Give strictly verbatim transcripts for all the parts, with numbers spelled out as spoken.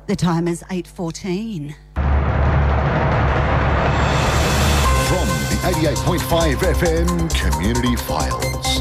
The time is eight fourteen. From the eighty-eight point five F M Community Files.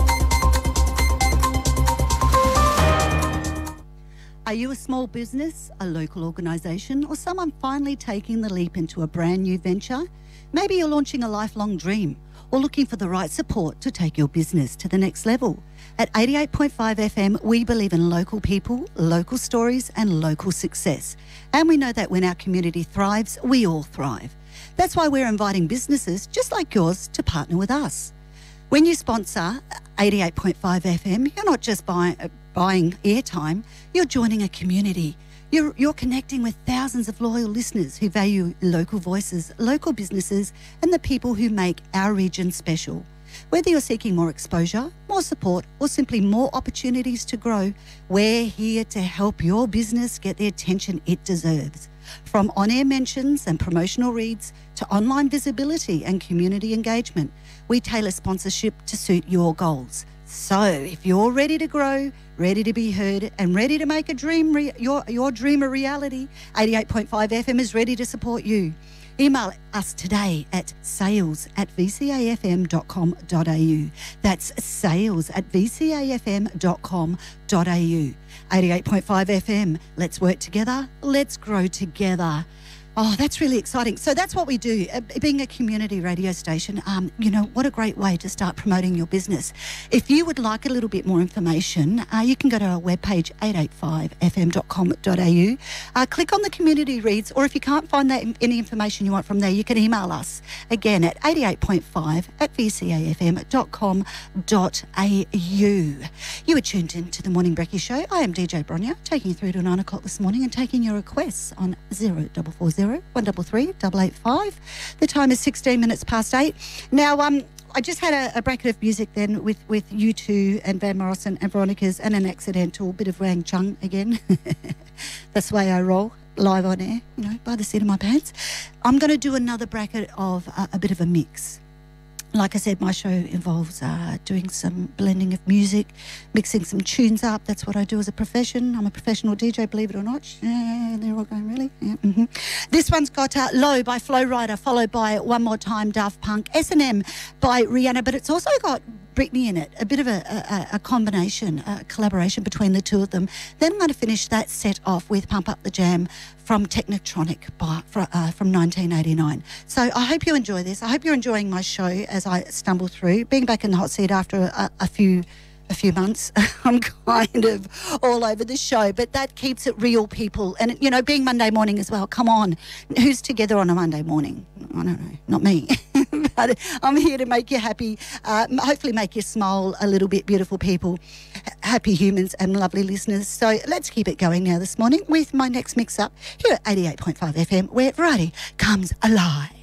Are you a small business, a local organisation, or someone finally taking the leap into a brand new venture? Maybe you're launching a lifelong dream or looking for the right support to take your business to the next level. At eighty-eight point five F M, we believe in local people, local stories and local success. And we know that when our community thrives, we all thrive. That's why we're inviting businesses just like yours to partner with us. When you sponsor eighty-eight point five F M, you're not just buy, uh, buying airtime, you're joining a community. You're, you're connecting with thousands of loyal listeners who value local voices, local businesses, and the people who make our region special. Whether you're seeking more exposure, more support, or simply more opportunities to grow, we're here to help your business get the attention it deserves. From on-air mentions and promotional reads to online visibility and community engagement, we tailor sponsorship to suit your goals. So if you're ready to grow, ready to be heard and ready to make a dream re- your, your dream a reality, eighty-eight point five F M is ready to support you. Email us today at sales at v c a f m dot com dot a u. That's sales at v c a f m dot com dot a u. eighty-eight point five F M, let's work together, let's grow together. Oh, that's really exciting. So that's what we do. Uh, being a community radio station, um, you know, what a great way to start promoting your business. If you would like a little bit more information, uh, you can go to our webpage, eight eight five f m dot com dot a u. Uh, click on the community reads, or if you can't find that any information you want from there, you can email us again at eighty-eight point five at v c a f m dot com dot a u. You are tuned in to the Morning Brekkie Show. I am D J Bronya, taking you through to nine o'clock this morning and taking your requests on zero four four zero one three three, eight eight five. The time is sixteen minutes past eight. Now, um, I just had a, a bracket of music then with, with U two and Van Morrison and Veronica's and an accidental bit of Wang Chung again. That's the way I roll, live on air, you know, by the seat of my pants. I'm going to do another bracket of uh, a bit of a mix. Like I said, my show involves uh, doing some blending of music, mixing some tunes up. That's what I do as a profession. I'm a professional D J, believe it or not. Yeah, they're all going, really? Yeah, mm-hmm. This one's got uh, Low by Flow Rider, followed by One More Time, Daft Punk, S and M by Rihanna, but it's also got Britney in it, a bit of a, a, a combination, a collaboration between the two of them. Then I'm going to finish that set off with Pump Up the Jam from Technotronic by, for, uh, from nineteen eighty-nine. So I hope you enjoy this. I hope you're enjoying my show as I stumble through. Being back in the hot seat after a, a few a few months, I'm kind of all over the show, but that keeps it real, people. And, you know, being Monday morning as well, come on, who's together on a Monday morning? I don't know, not me. But I'm here to make you happy, uh, hopefully make you smile a little bit, beautiful people, happy humans and lovely listeners. So let's keep it going now this morning with my next mix-up here at eighty-eight point five F M, where variety comes alive.